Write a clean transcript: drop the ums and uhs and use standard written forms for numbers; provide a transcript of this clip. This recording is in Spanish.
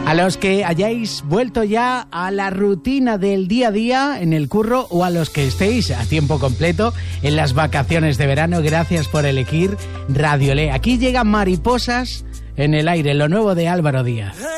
A los que hayáis vuelto ya a la rutina del día a día en el curro o a los que estéis a tiempo completo en las vacaciones de verano, gracias por elegir Radio Le. Aquí llegan Mariposas en el aire, lo nuevo de Álvaro Díaz.